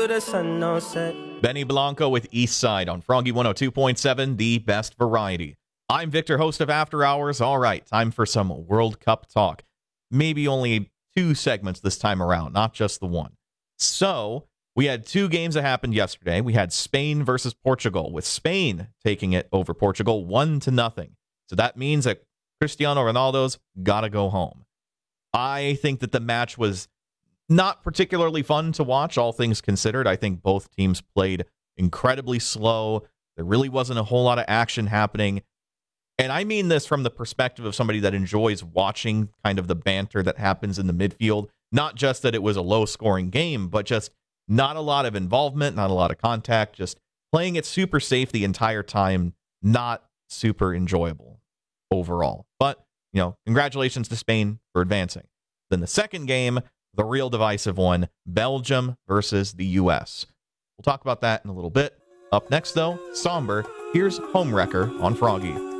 the sun don't set. Benny Blanco with Eastside on Froggy 102.7, the best variety. I'm Victor, host of After Hours. All right, time for some World Cup talk. Maybe only 2 segments this time around, not just the one. So, we had 2 games that happened yesterday. We had Spain versus Portugal, with Spain taking it over Portugal 1-0. So that means that Cristiano Ronaldo's got to go home. I think that the match was not particularly fun to watch, all things considered. I think both teams played incredibly slow. There really wasn't a whole lot of action happening. And I mean this from the perspective of somebody that enjoys watching kind of the banter that happens in the midfield. Not just that it was a low-scoring game, but just not a lot of involvement, not a lot of contact, just playing it super safe the entire time, not super enjoyable overall. But, congratulations to Spain for advancing. Then the second game, the real divisive one, Belgium versus the U.S. We'll talk about that in a little bit. Up next, though, somber, here's Homewrecker on Froggy.